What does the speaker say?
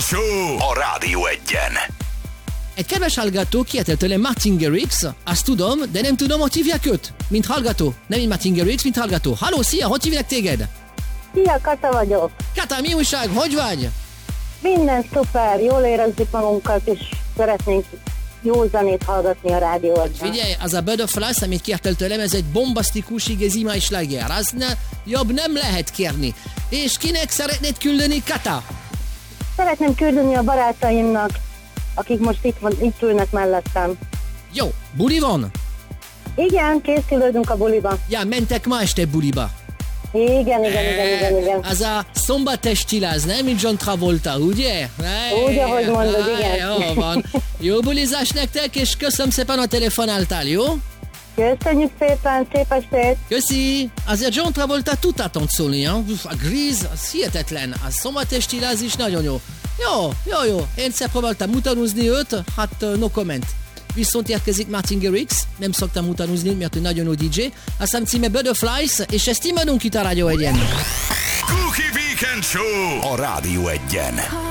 Show a Rádió Egyen. Egy kedves hallgató kiadta tőle Martin Garrix, azt tudom, de nem tudom, hogy hívják őt. Mint hallgató. Nem mint Martin Garrix, mint hallgató. Halló, szia, hogy hívják téged? Szia, Kata vagyok. Kata, mi újság, hogy vagy? Minden szuper, jól érezzük magunkat, és szeretnénk jó zenét hallgatni a rádióban. Figyelj, az a Butterflies, amit kértél tőlem, ez egy bombasztikus igazima és sláger. Azt jobb nem lehet kérni. És kinek szeretnéd küldeni, Kata? Szeretném küldeni a barátaimnak, akik most itt ülnek mellettem. Jó, buli van? Igen, készülődünk a buliba. Ja, mentek ma este buliba. Igen. Az a szombatesti láz, nem? Mint John Travolta, ugye? Úgy, ahogy mondod, igen. Jó van. Jó bulizás nektek, és köszönöm szépen a telefonáltál, jó? Köszönjük szépen, szép estét! Köszi! Azért John Travolta tudta táncolni, a Grease, az hihetetlen, a szombatesti láz is nagyon jó. Jó. Én egyszer próbáltam mutanúzni őt, hát no comment. Viszont érkezik Martin Garrix, nem szoktam mutanúzni, mert ő nagyon jó DJ. Aztán címe Butterflies, és ezt imádunk itt a Rádió Egyen. Cookie Weekend Show a Rádió Egyen.